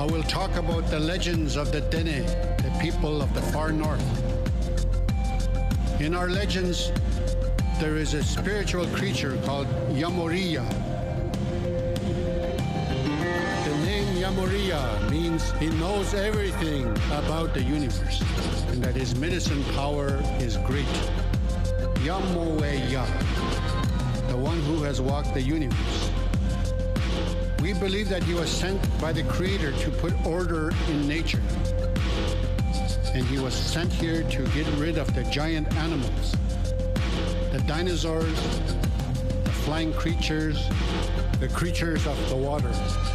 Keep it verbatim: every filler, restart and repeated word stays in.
I will talk about the legends of the Dene, the people of the far north. In our legends, there is a spiritual creature called Yamoriya. The name Yamoriya means he knows everything about the universe and that his medicine power is great. Yamoweya, the one who has walked the universe. We believe that he was sent by the Creator to put order in nature. And he was sent here to get rid of the giant animals, the dinosaurs, the flying creatures, the creatures of the water.